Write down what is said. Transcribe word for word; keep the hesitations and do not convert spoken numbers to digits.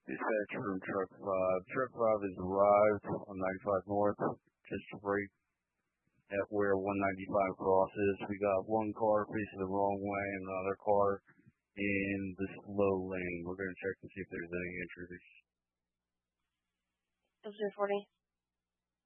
Dispatch from truck five. Truck five has arrived on ninety-five North, just right at where one ninety-five crosses. We got one car facing the wrong way and another car in the slow lane. We're going to check to see if there's any injuries. Officer forty.